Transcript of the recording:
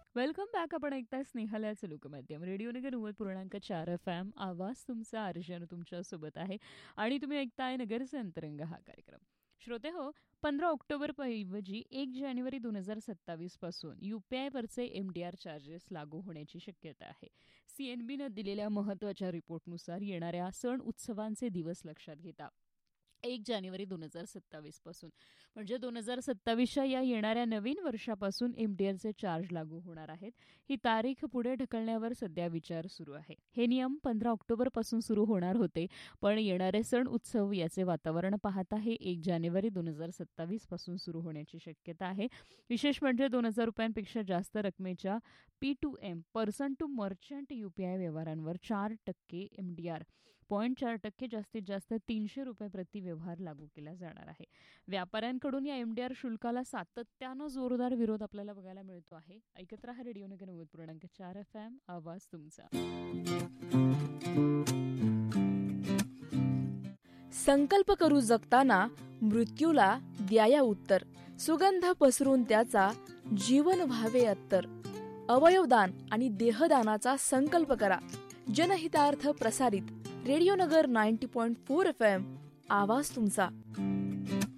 Welcome back. आपण ऐकताय स्नेहलाचं लोकमाध्यम रेडिओनगर 90.4 FM. आवाज तुमचा अर्जन तुमच्यासोबत आहे आणि तुम्ही ऐकताय नगरचे अंतरंग हा कार्यक्रम. श्रोते हो, 15 ऑक्टोबरऐवजी 1 जानेवारी 2027 पासून UPI-वरचे MDR चार्जेस लागू होण्याची शक्यता आहे. CNBनं दिलेल्या महत्त्वाच्या रिपोर्टनुसार येणाऱ्या सण उत्सवांचे दिवस लक्षात घेता 1 जानेवारी 2027 पासून म्हणजे 2027च्या या येणाऱ्या नवीन वर्षापासून MDRचे चार्ज लागू होणार आहेत. ही तारीख पुढे ढकलण्यावर सध्या विचार सुरू आहे. हे नियम 15 ऑक्टोबरपासून सुरू होणार होते, पण येणारे सण उत्सव याचे वातावरण पाहता हे 1 जानेवारी 2027 पासून सुरू होण्याची शक्यता आहे. विशेष म्हणजे 2,000 रुपयांपेक्षा जास्त रकमेच्या P2M person to merchant UPI व्यवहारांवर 4% MDR 0.4% जास्तीत जास्त 300 रुपये प्रति व्यवहार लागू केला जाणार आहे. व्यापाऱ्यांकडून या MDR शुल्काला सातत्यानं जोरदार विरोध आपल्याला बघायला मिळतो आहे. ऐकत रहा रेडिओनगर 90.4 FM. आवाज तुमचा. संकल्प करू जगताना मृत्यूला द्याया उत्तर, सुगंध पसरून त्याचा जीवन व्हावे अत्तर. अवयवदान आणि देहदानाचा संकल्प करा. जनहितार्थ प्रसारित रेडिओनगर 90.4 FM. आवाज तुमचा.